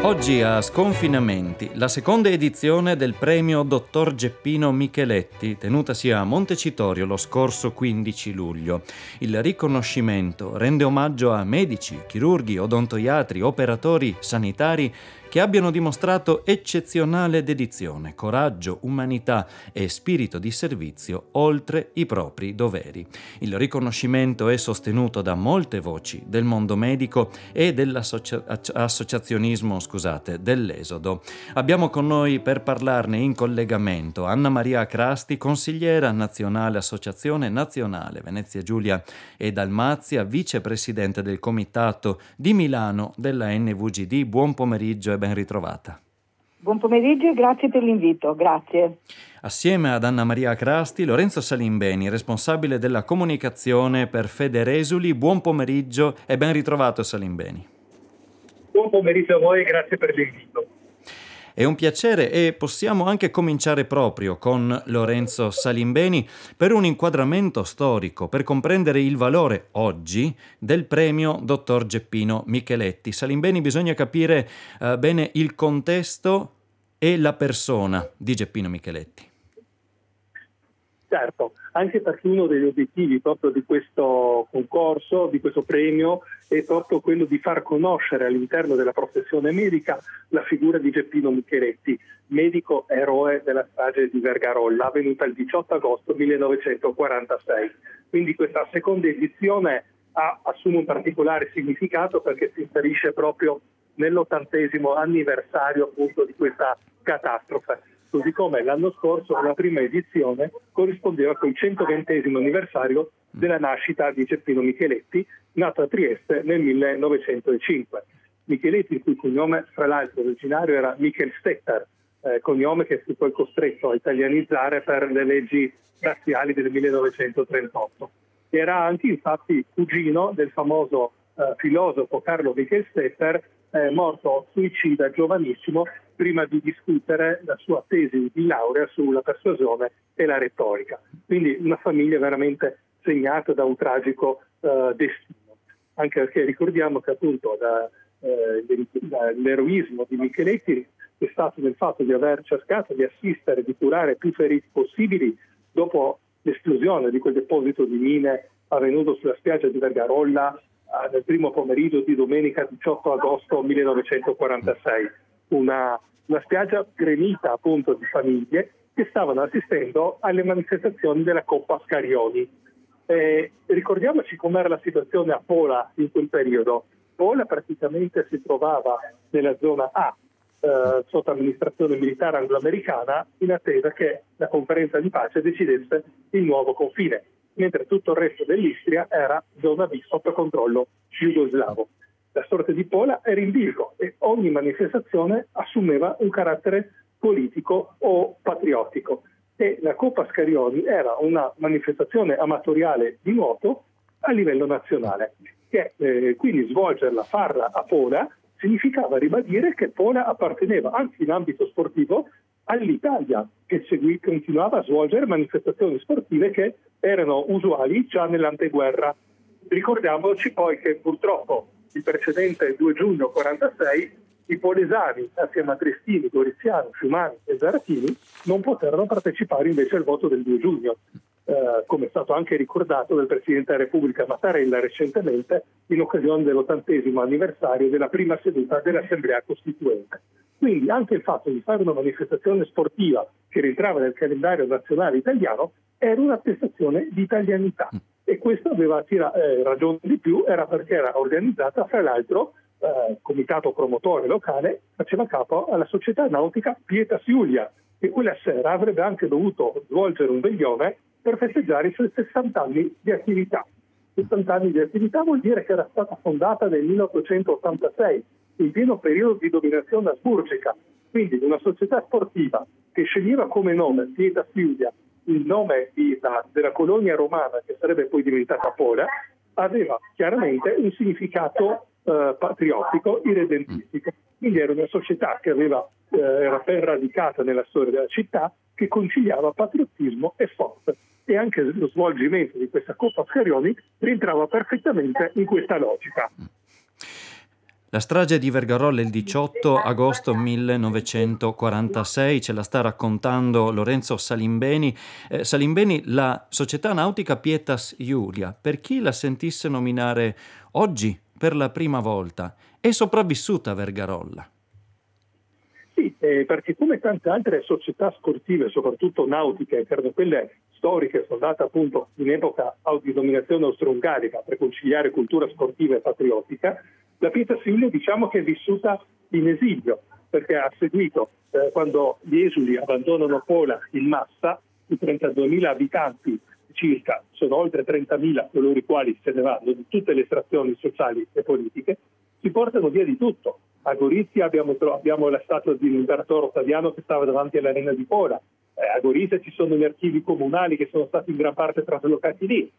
Oggi a Sconfinamenti, la seconda edizione del premio Dottor Geppino Micheletti, tenutasi a Montecitorio lo scorso 15 luglio. Il riconoscimento rende omaggio a medici, chirurghi, odontoiatri, operatori sanitari che abbiano dimostrato eccezionale dedizione, coraggio, umanità e spirito di servizio oltre i propri doveri. Il riconoscimento è sostenuto da molte voci del mondo medico e dell'associazionismo dell'Esodo. Abbiamo con noi per parlarne in collegamento Anna Maria Crasti, consigliera nazionale Associazione Nazionale Venezia Giulia e Dalmazia, vicepresidente del comitato di Milano della NVGD. Buon pomeriggio e ben ritrovata. Buon pomeriggio e grazie per l'invito, grazie. Assieme ad Anna Maria Crasti, Lorenzo Salimbeni, responsabile della comunicazione per Federesuli. Buon pomeriggio e ben ritrovato Salimbeni. Buon pomeriggio a voi e grazie per l'invito. È un piacere e possiamo anche cominciare proprio con Lorenzo Salimbeni per un inquadramento storico, per comprendere il valore oggi del premio Dottor Geppino Micheletti. Salimbeni, bisogna capire bene il contesto e la persona di Geppino Micheletti. Certo, anche perché uno degli obiettivi proprio di questo concorso, di questo premio, è proprio quello di far conoscere all'interno della professione medica la figura di Geppino Micheletti, medico eroe della strage di Vergarolla, avvenuta il 18 agosto 1946. Quindi questa seconda edizione assume un particolare significato perché si inserisce proprio nell'80° anniversario appunto di questa catastrofe. Così come l'anno scorso la prima edizione corrispondeva col 120° anniversario della nascita di Geppino Micheletti, nato a Trieste nel 1905. Micheletti, il cui cognome fra l'altro originario era Michelstetter, cognome che fu poi costretto a italianizzare per le leggi razziali del 1938. Era anche infatti cugino del famoso filosofo Carlo Michelstetter, morto suicida giovanissimo prima di discutere la sua tesi di laurea sulla persuasione e la retorica. Quindi una famiglia veramente segnata da un tragico destino. Anche perché ricordiamo che appunto l'eroismo di Micheletti è stato nel fatto di aver cercato di assistere, di curare più feriti possibili dopo l'esplosione di quel deposito di mine avvenuto sulla spiaggia di Vergarolla nel primo pomeriggio di domenica 18 agosto 1946. Una spiaggia gremita appunto di famiglie che stavano assistendo alle manifestazioni della Coppa Scarioni. Ricordiamoci com'era la situazione a Pola in quel periodo. Pola praticamente si trovava nella zona A, sotto amministrazione militare anglo-americana, in attesa che la conferenza di pace decidesse il nuovo confine, mentre tutto il resto dell'Istria era zona B sotto controllo jugoslavo. La sorte di Pola era in bilico e ogni manifestazione assumeva un carattere politico o patriottico. E la Coppa Scarioni era una manifestazione amatoriale di nuoto a livello nazionale, che quindi svolgerla, farla a Pola, significava ribadire che Pola apparteneva anche in ambito sportivo all'Italia, che continuava a svolgere manifestazioni sportive che erano usuali già nell'anteguerra. Ricordiamoci poi che purtroppo il precedente 2 giugno 1946 i polesani, assieme a Triestini, Goriziano, Fiumani e Zaratini, non poterono partecipare invece al voto del 2 giugno, come è stato anche ricordato dal Presidente della Repubblica Mattarella recentemente in occasione dell'80° anniversario della prima seduta dell'Assemblea Costituente. Quindi anche il fatto di fare una manifestazione sportiva che rientrava nel calendario nazionale italiano era un'attestazione di italianità. E questo aveva ragione di più, era perché era organizzata, fra l'altro, comitato promotore locale, faceva capo alla società nautica Pietas Iulia, che quella sera avrebbe anche dovuto svolgere un veglione per festeggiare i suoi 60 anni di attività. 60 anni di attività vuol dire che era stata fondata nel 1886, in pieno periodo di dominazione asburgica, quindi una società sportiva che sceglieva come nome Pietas Iulia il nome della colonia romana che sarebbe poi diventata Pola, aveva chiaramente un significato patriottico, irredentistico. Quindi era una società che era ben radicata nella storia della città, che conciliava patriottismo e sport. E anche lo svolgimento di questa Coppa Scarioni rientrava perfettamente in questa logica. La strage di Vergarolla il 18 agosto 1946, ce la sta raccontando Lorenzo Salimbeni. Salimbeni, la società nautica Pietas Iulia, per chi la sentisse nominare oggi per la prima volta, è sopravvissuta a Vergarolla? Sì, perché come tante altre società sportive, soprattutto nautiche, che erano quelle storiche, fondate appunto in epoca di dominazione austro-ungarica per conciliare cultura sportiva e patriottica, la Pietas Iulia diciamo che è vissuta in esilio, perché ha seguito quando gli esuli abbandonano Pola in massa, i 32.000 abitanti circa, sono oltre 30.000 coloro i quali se ne vanno di tutte le estrazioni sociali e politiche, si portano via di tutto. A Gorizia abbiamo la statua dell'imperatore Ottaviano che stava davanti all'arena di Pola. A Gorizia ci sono gli archivi comunali che sono stati in gran parte traslocati lì.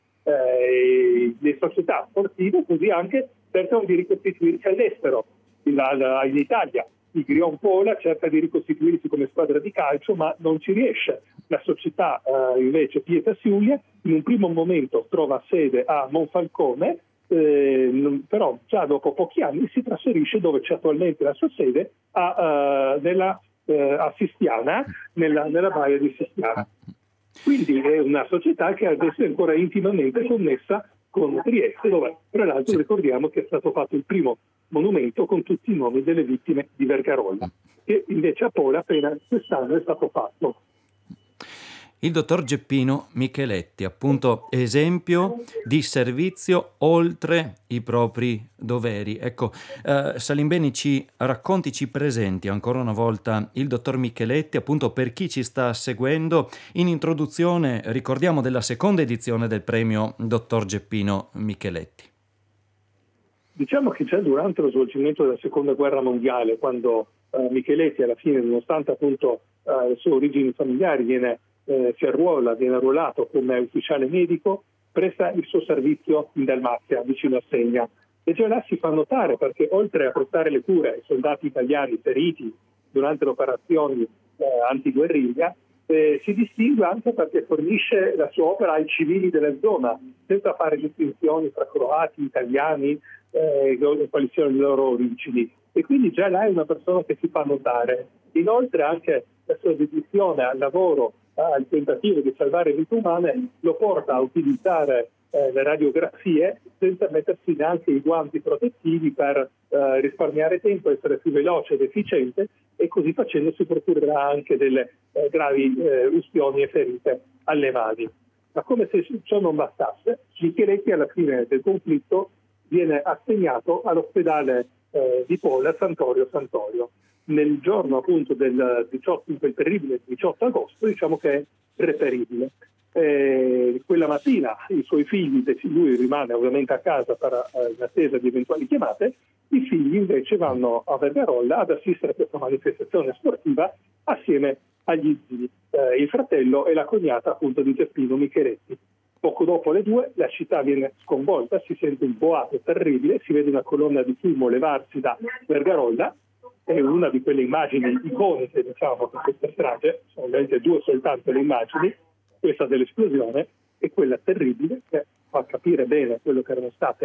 Le società sportive così anche cercano di ricostituirsi all'estero. In Italia il Grion Pola cerca di ricostituirsi come squadra di calcio, ma non ci riesce. La società invece Pietas Iulia in un primo momento trova sede a Monfalcone, però già dopo pochi anni si trasferisce dove c'è attualmente la sua sede a Sistiana, nella baia di Sistiana. Quindi è una società che adesso è ancora intimamente connessa con Trieste, dove tra l'altro ricordiamo che è stato fatto il primo monumento con tutti i nomi delle vittime di Vergarolla, che invece a Pola appena quest'anno è stato fatto. Il dottor Geppino Micheletti, appunto esempio di servizio oltre i propri doveri. Ecco, Salimbeni, ci racconti, ci presenti ancora una volta il dottor Micheletti, appunto per chi ci sta seguendo. In introduzione ricordiamo della seconda edizione del premio dottor Geppino Micheletti. Diciamo che già durante lo svolgimento della seconda guerra mondiale, quando Micheletti alla fine, nonostante appunto le sue origini familiari, viene arruolato come ufficiale medico, presta il suo servizio in Dalmazia, vicino a Segna. E già là si fa notare perché oltre a prestare le cure ai soldati italiani feriti durante le operazioni antiguerriglia, si distingue anche perché fornisce la sua opera ai civili della zona, senza fare distinzioni tra croati, italiani, quali siano le loro origini. E quindi già là è una persona che si fa notare. Inoltre anche la sua dedizione al lavoro, al tentativo di salvare vite umane, lo porta a utilizzare le radiografie senza mettersi neanche i guanti protettivi per risparmiare tempo, essere più veloce ed efficiente, e così facendo si procurerà anche delle gravi ustioni e ferite alle mani. Ma come se ciò non bastasse, Micheletti alla fine del conflitto viene assegnato all'ospedale di Pola, Santorio. Nel giorno appunto del 18, in quel terribile 18 agosto, diciamo che è reperibile. Quella mattina i suoi figli, lui rimane ovviamente a casa in attesa di eventuali chiamate, i figli invece vanno a Vergarolla ad assistere a questa manifestazione sportiva assieme agli zii, il fratello e la cognata appunto di Geppino Micheletti. Poco dopo le 2 la città viene sconvolta, si sente un boato terribile, si vede una colonna di fumo levarsi da Vergarolla. È una di quelle immagini iconiche, diciamo, per questa strage, sono ovviamente 2 soltanto le immagini, questa dell'esplosione e quella terribile che fa capire bene quello che erano state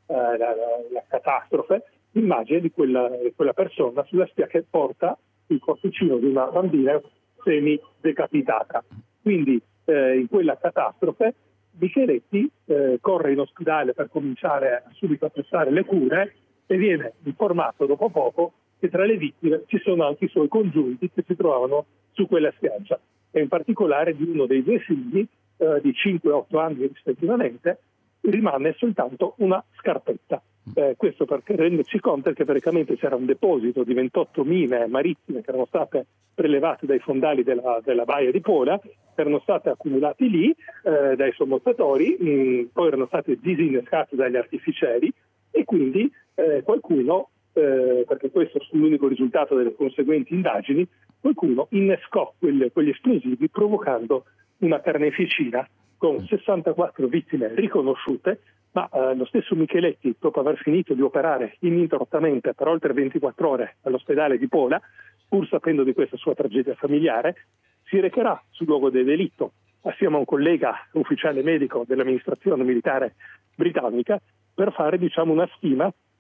la catastrofe, l'immagine di quella persona sulla spiaggia che porta il corpicino di una bambina semi-decapitata. Quindi in quella catastrofe Micheletti corre in ospedale per cominciare subito a prestare le cure e viene informato dopo poco che tra le vittime ci sono anche i suoi congiunti che si trovavano su quella spiaggia, e in particolare di uno dei 2 figli di 5 e 8 anni rispettivamente rimane soltanto una scarpetta. Questo perché renderci conto che praticamente c'era un deposito di 28 mine marittime che erano state prelevate dai fondali della baia di Pola, erano state accumulate lì dai sommozzatori, poi erano state disinnescate dagli artificieri e quindi qualcuno, perché questo è l'unico risultato delle conseguenti indagini, qualcuno innescò quegli esplosivi provocando una carneficina con 64 vittime riconosciute, ma lo stesso Micheletti, dopo aver finito di operare ininterrottamente per oltre 24 ore all'ospedale di Pola, pur sapendo di questa sua tragedia familiare, si recherà sul luogo del delitto assieme a un collega ufficiale medico dell'amministrazione militare britannica per fare, diciamo, una stima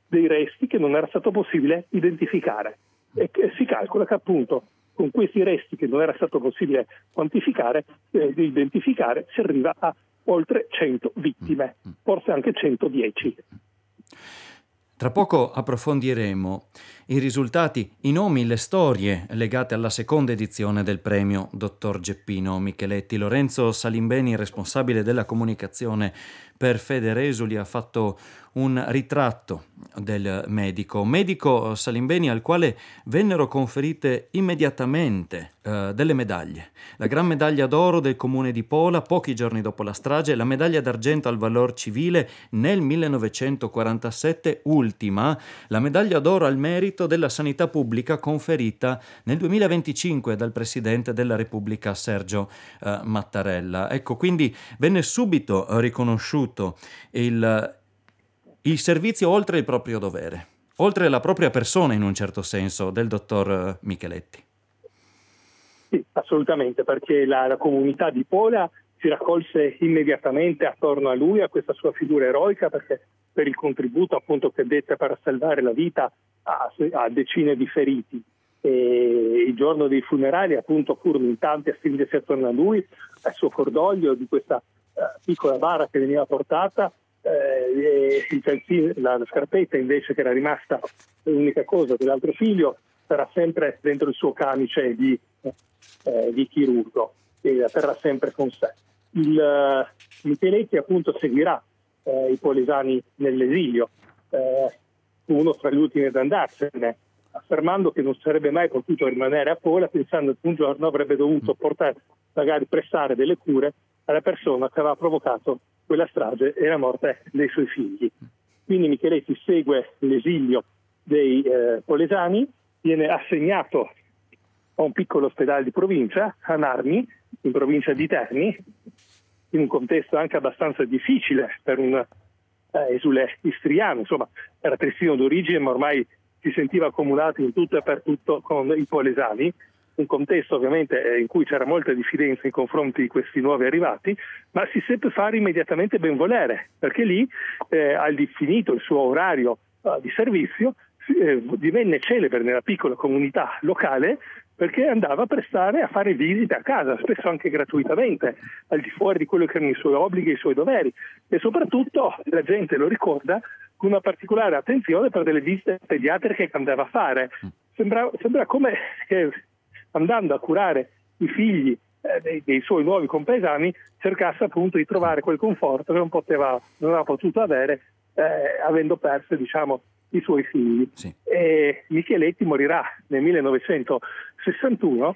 dei resti che non era stato possibile identificare. E si calcola che appunto con questi resti che non era stato possibile quantificare, identificare, si arriva a oltre 100 vittime, forse anche 110. Tra poco approfondiremo i risultati, i nomi, le storie legate alla seconda edizione del premio Dottor Geppino Micheletti. Lorenzo Salimbeni, responsabile della comunicazione per Federesuli, ha fatto un ritratto del medico Salimbeni, al quale vennero conferite immediatamente delle medaglie. La Gran Medaglia d'Oro del Comune di Pola pochi giorni dopo la strage, la Medaglia d'Argento al Valor Civile nel 1947, ultima, la Medaglia d'Oro al Merito della Sanità Pubblica conferita nel 2025 dal Presidente della Repubblica Sergio Mattarella. Ecco, quindi venne subito riconosciuto il servizio oltre il proprio dovere, oltre la propria persona in un certo senso, del dottor Micheletti. Sì, assolutamente, perché la comunità di Pola si raccolse immediatamente attorno a lui, a questa sua figura eroica, perché per il contributo appunto che dette per salvare la vita a decine di feriti. E il giorno dei funerali appunto furono in tanti a stringersi attorno a lui, al suo cordoglio di questa piccola bara che veniva portata. Il calzino, la scarpetta invece, che era rimasta l'unica cosa dell'altro figlio, sarà sempre dentro il suo camice di chirurgo e la terrà sempre con sé. Micheletti appunto seguirà i polesani nell'esilio, uno tra gli ultimi ad andarsene, affermando che non sarebbe mai potuto rimanere a Pola, pensando che un giorno avrebbe dovuto magari prestare delle cure alla persona che aveva provocato quella strage e la morte dei suoi figli. Quindi Micheletti segue l'esilio dei polesani, viene assegnato a un piccolo ospedale di provincia, a Narni, in provincia di Terni, in un contesto anche abbastanza difficile per un esule istriano, insomma era tristino d'origine ma ormai si sentiva accomunato in tutto e per tutto con i polesani, un contesto ovviamente in cui c'era molta diffidenza in confronti di questi nuovi arrivati, ma si seppe fare immediatamente benvolere, perché lì al finito il suo orario di servizio divenne celebre nella piccola comunità locale, perché andava a fare visite a casa, spesso anche gratuitamente, al di fuori di quello che erano i suoi obblighi e i suoi doveri, e soprattutto la gente lo ricorda con una particolare attenzione per delle visite pediatriche che andava a fare. Sembra come che andando a curare i figli dei suoi nuovi compaesani cercasse appunto di trovare quel conforto che non aveva potuto avere avendo perso, diciamo, i suoi figli. Sì. E Micheletti morirà nel 1961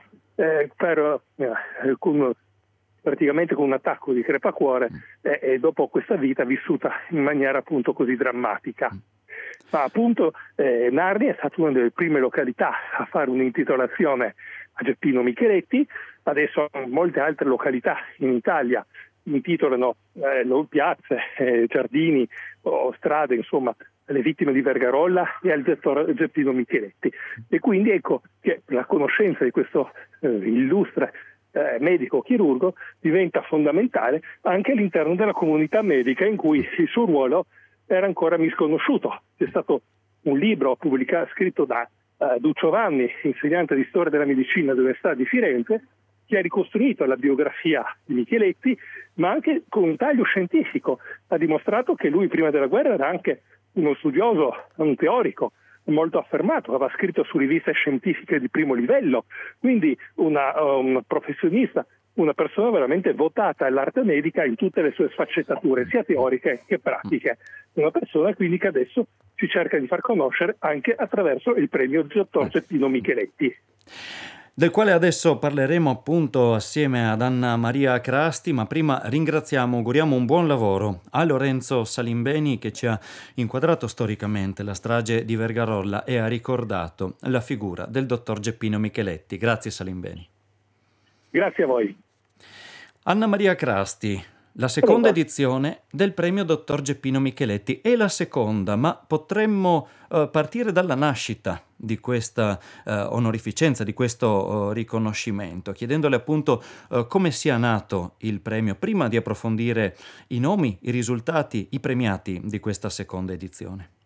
praticamente con un attacco di crepacuore e dopo questa vita vissuta in maniera appunto così drammatica. Ma appunto Narni è stata una delle prime località a fare un'intitolazione a Geppino Micheletti. Adesso molte altre località in Italia intitolano piazze, giardini o strade, insomma, alle vittime di Vergarolla e al dottor Geppino Micheletti. E quindi ecco che la conoscenza di questo illustre medico chirurgo diventa fondamentale anche all'interno della comunità medica, in cui il suo ruolo era ancora misconosciuto. C'è stato un libro scritto da Duccio Vanni, insegnante di storia della medicina dell'Università di Firenze, che ha ricostruito la biografia di Micheletti, ma anche con un taglio scientifico. Ha dimostrato che lui prima della guerra era anche uno studioso, un teorico molto affermato, aveva scritto su riviste scientifiche di primo livello, quindi un professionista, una persona veramente votata all'arte medica in tutte le sue sfaccettature, sia teoriche che pratiche. Una persona quindi che adesso si cerca di far conoscere anche attraverso il premio Dottor Geppino Micheletti, del quale adesso parleremo appunto assieme ad Anna Maria Crasti, ma prima auguriamo un buon lavoro a Lorenzo Salimbeni, che ci ha inquadrato storicamente la strage di Vergarolla e ha ricordato la figura del dottor Geppino Micheletti. Grazie Salimbeni. Grazie a voi. Anna Maria Crasti, la seconda edizione del premio Dottor Geppino Micheletti. È la seconda, ma potremmo partire dalla nascita di questa onorificenza, di questo riconoscimento, chiedendole appunto come sia nato il premio, prima di approfondire i nomi, i risultati, i premiati di questa seconda edizione.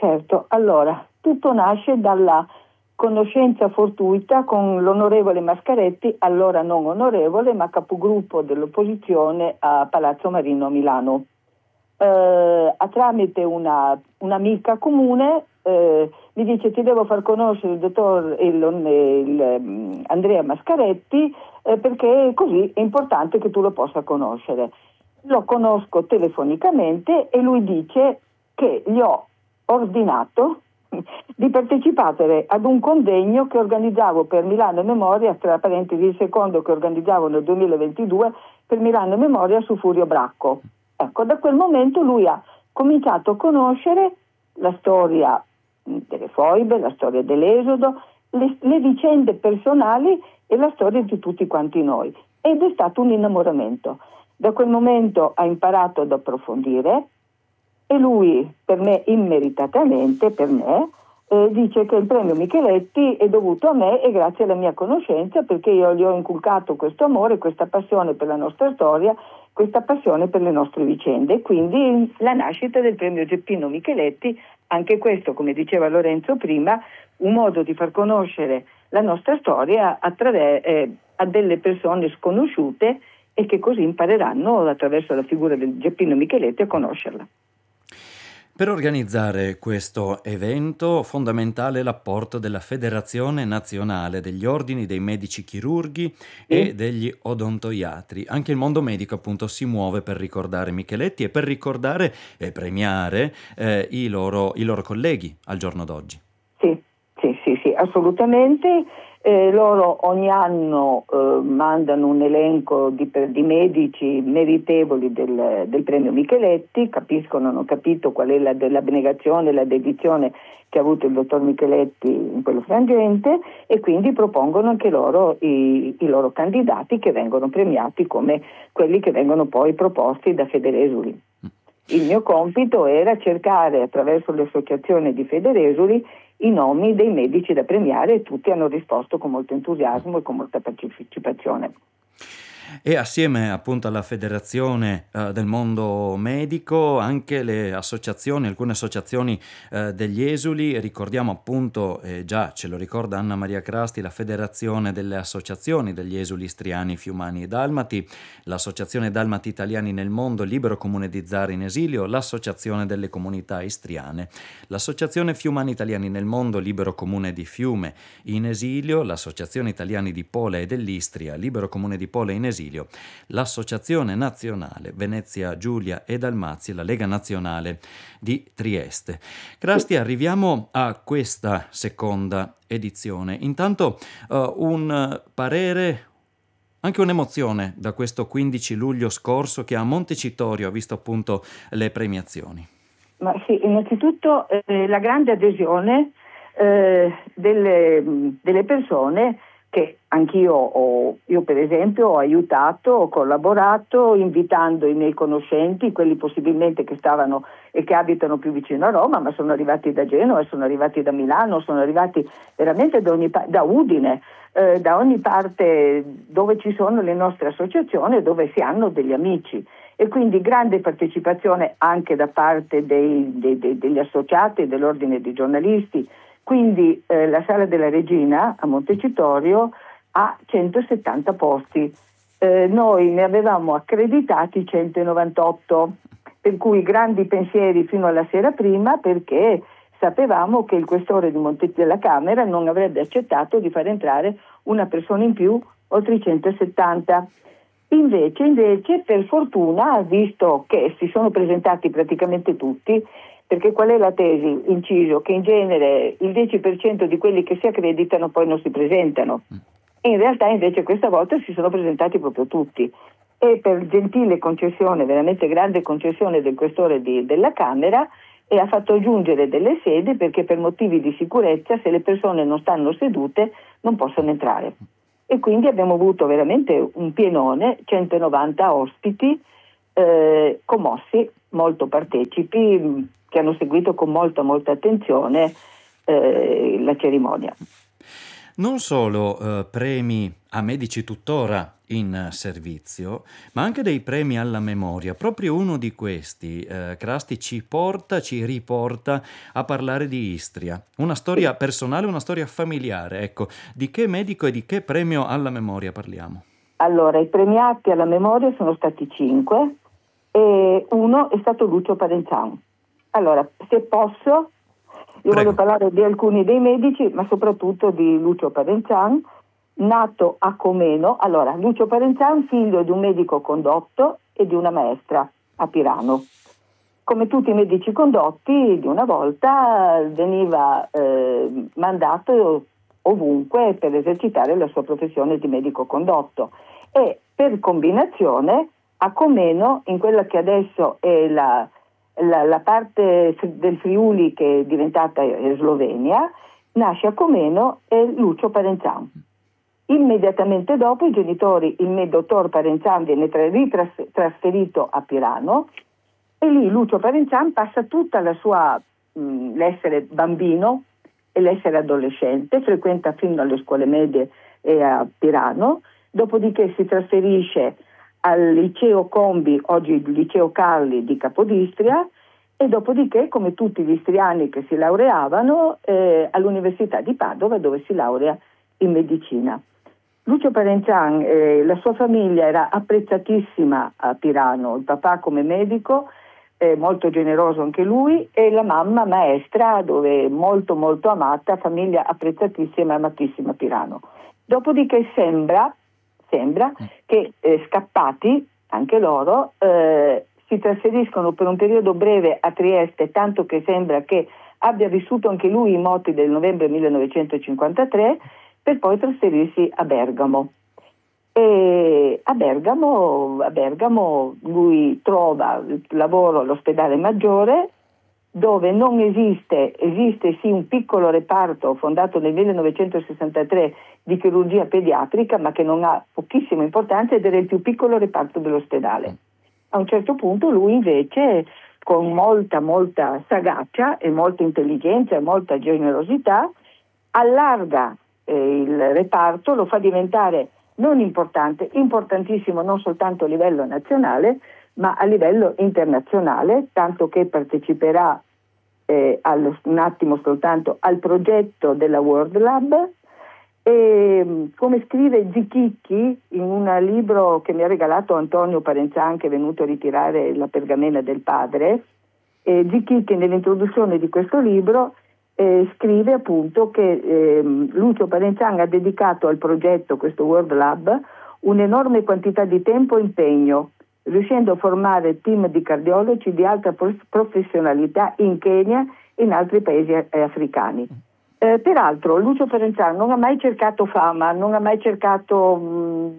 certo. Allora, tutto nasce dalla conoscenza fortuita con l'onorevole Mascaretti, allora non onorevole, ma capogruppo dell'opposizione a Palazzo Marino a Milano. Tramite un'amica comune mi dice: ti devo far conoscere il dottor Andrea Mascaretti, perché così è importante che tu lo possa conoscere. Lo conosco telefonicamente e lui dice che gli ho ordinato di partecipare ad un convegno che organizzavo per Milano e Memoria, tra parentesi il secondo che organizzavo nel 2022 per Milano e Memoria su Furio Bracco. Ecco, da quel momento lui ha cominciato a conoscere la storia delle foibe, la storia dell'Esodo, le vicende personali e la storia di tutti quanti noi. Ed è stato un innamoramento. Da quel momento ha imparato ad approfondire e lui, per me immeritatamente, dice che il premio Micheletti è dovuto a me e grazie alla mia conoscenza, perché io gli ho inculcato questo amore, questa passione per la nostra storia, questa passione per le nostre vicende. Quindi la nascita del premio Geppino Micheletti, anche questo, come diceva Lorenzo prima, un modo di far conoscere la nostra storia a delle persone sconosciute e che così impareranno attraverso la figura del Geppino Micheletti a conoscerla. Per organizzare questo evento, fondamentale l'apporto della Federazione Nazionale degli Ordini dei Medici Chirurghi e degli Odontoiatri. Anche il mondo medico appunto si muove per ricordare Micheletti e per ricordare e premiare i loro colleghi al giorno d'oggi. Sì, assolutamente. Loro ogni anno mandano un elenco di medici meritevoli del premio Micheletti, hanno capito qual è l'abnegazione, la dedizione che ha avuto il dottor Micheletti in quello frangente, e quindi propongono anche loro i loro candidati che vengono premiati come quelli che vengono poi proposti da Federesuli. Il mio compito era cercare attraverso l'associazione di Federesuli i nomi dei medici da premiare, e tutti hanno risposto con molto entusiasmo e con molta partecipazione. E assieme appunto alla Federazione del mondo medico, anche alcune associazioni degli esuli, ricordiamo appunto, già ce lo ricorda Anna Maria Crasti, la Federazione delle Associazioni degli Esuli Istriani, Fiumani e Dalmati, l'Associazione Dalmati Italiani nel Mondo, Libero Comune di Zara in Esilio, l'Associazione delle Comunità Istriane, l'Associazione Fiumani Italiani nel Mondo, Libero Comune di Fiume in Esilio, l'Associazione Italiani di Pola e dell'Istria, Libero Comune di Pola in Esilio, l'Associazione Nazionale Venezia Giulia e Dalmazia, la Lega Nazionale di Trieste. Crasti, arriviamo a questa seconda edizione. Intanto un parere, anche un'emozione da questo 15 luglio scorso che a Montecitorio ha visto appunto le premiazioni. Ma sì, innanzitutto la grande adesione delle persone che anch'io io per esempio ho aiutato, ho collaborato invitando i miei conoscenti, quelli possibilmente che stavano e che abitano più vicino a Roma, ma sono arrivati da Genova, sono arrivati da Milano, sono arrivati veramente da Udine, da ogni parte dove ci sono le nostre associazioni, dove si hanno degli amici. E quindi grande partecipazione anche da parte degli associati dell'ordine dei giornalisti. Quindi la Sala della Regina a Montecitorio ha 170 posti, noi ne avevamo accreditati 198, per cui grandi pensieri fino alla sera prima, perché sapevamo che il questore della Camera non avrebbe accettato di far entrare una persona in più oltre i 170. Invece, per fortuna, visto che si sono presentati praticamente tutti, perché qual è la tesi? Inciso, che in genere il 10% di quelli che si accreditano poi non si presentano. E in realtà invece questa volta si sono presentati proprio tutti. E per gentile concessione, veramente grande concessione del questore della Camera, e ha fatto aggiungere delle sedi perché per motivi di sicurezza, se le persone non stanno sedute, non possono entrare. E quindi abbiamo avuto veramente un pienone, 190 ospiti, commossi, molto partecipi, che hanno seguito con molta attenzione la cerimonia. Non solo premi a medici tuttora in servizio, ma anche dei premi alla memoria. Proprio uno di questi, Crasti, ci riporta a parlare di Istria. Una storia personale, una storia familiare. Ecco, di che medico e di che premio alla memoria parliamo? Allora, i premiati alla memoria sono stati 5 e uno è stato Lucio Parenzan. Allora, se posso, io voglio parlare di alcuni dei medici, ma soprattutto di Lucio Parenzan, nato a Comeno. Allora, Lucio Parenzan, figlio di un medico condotto e di una maestra a Pirano. Come tutti i medici condotti, di una volta veniva mandato ovunque per esercitare la sua professione di medico condotto e per combinazione a Comeno, in quella che adesso è la parte del Friuli che è diventata Slovenia, nasce a Comeno Lucio Parenzan. Immediatamente dopo i genitori, il dottor Parenzan viene trasferito a Pirano e lì Lucio Parenzan passa tutta la sua l'essere bambino e l'essere adolescente, frequenta fino alle scuole medie a Pirano, dopodiché si trasferisce al liceo Combi, oggi il liceo Carli di Capodistria, e dopodiché, come tutti gli istriani che si laureavano, all'Università di Padova, dove si laurea in medicina. Lucio Parenzan, la sua famiglia era apprezzatissima a Pirano, il papà come medico, molto generoso anche lui, e la mamma maestra, dove molto molto amata, famiglia apprezzatissima e amatissima a Pirano. Dopodiché sembra che scappati, anche loro, si trasferiscono per un periodo breve a Trieste, tanto che sembra che abbia vissuto anche lui i moti del novembre 1953, per poi trasferirsi a Bergamo. E a Bergamo lui trova lavoro all'ospedale Maggiore, dove non esiste sì un piccolo reparto fondato nel 1963 di chirurgia pediatrica, ma che non ha pochissima importanza ed era il più piccolo reparto dell'ospedale. A un certo punto lui invece, con molta sagacia e molta intelligenza e molta generosità, allarga il reparto, lo fa diventare non importante, importantissimo non soltanto a livello nazionale, ma a livello internazionale, tanto che parteciperà un attimo soltanto al progetto della World Lab. E come scrive Zichicchi in un libro che mi ha regalato Antonio Parenzan, che è venuto a ritirare la pergamena del padre, Zichicchi nell'introduzione di questo libro scrive appunto che Lucio Parenzan ha dedicato al progetto, questo World Lab, un'enorme quantità di tempo e impegno, riuscendo a formare team di cardiologi di alta professionalità in Kenya e in altri paesi africani. Peraltro Lucio Parenzan non ha mai cercato fama, non ha mai cercato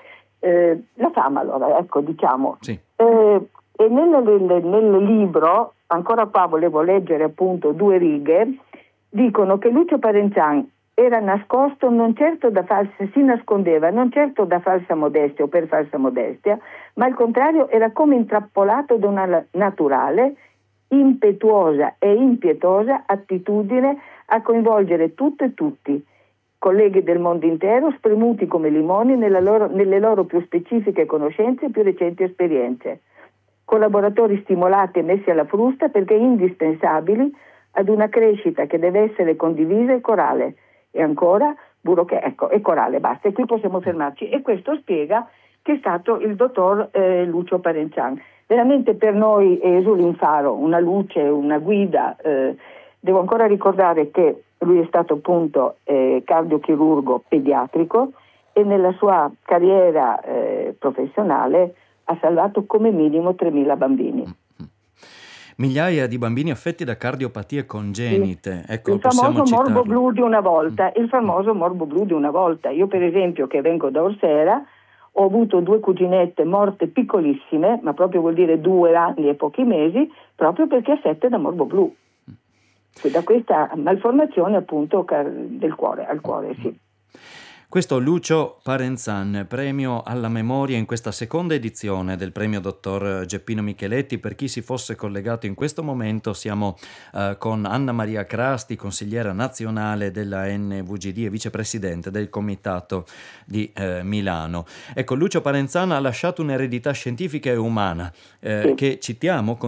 la fama, allora, ecco, diciamo. Sì. E nel libro, ancora qua volevo leggere appunto 2 righe, dicono che Lucio Parenzan era nascosto non certo si nascondeva non certo da falsa modestia o per falsa modestia, ma al contrario era come intrappolato da una naturale, impetuosa e impietosa attitudine a coinvolgere tutto e tutti, colleghi del mondo intero spremuti come limoni nelle loro più specifiche conoscenze e più recenti esperienze, collaboratori stimolati e messi alla frusta perché indispensabili ad una crescita che deve essere condivisa e corale. E ancora, e corale, basta, e qui possiamo fermarci. E questo spiega che è stato il dottor Lucio Parenzan. Veramente per noi è un faro, una luce, una guida. Devo ancora ricordare che lui è stato appunto cardiochirurgo pediatrico e nella sua carriera professionale ha salvato come minimo 3.000 bambini. Migliaia di bambini affetti da cardiopatie congenite. Sì. Ecco, il famoso morbo citarlo. blu di una volta, il famoso morbo blu di una volta. Io per esempio, che vengo da Orsera, ho avuto 2 cuginette morte piccolissime, ma proprio vuol dire 2 anni e pochi mesi, proprio perché affette da morbo blu. Da questa malformazione appunto del cuore, al cuore, sì. Questo Lucio Parenzan, premio alla memoria in questa seconda edizione del premio dottor Geppino Micheletti. Per chi si fosse collegato in questo momento, siamo con Anna Maria Crasti, consigliera nazionale della NVGD e vicepresidente del comitato di Milano. Ecco, Lucio Parenzan ha lasciato un'eredità scientifica e umana Sì. che citiamo con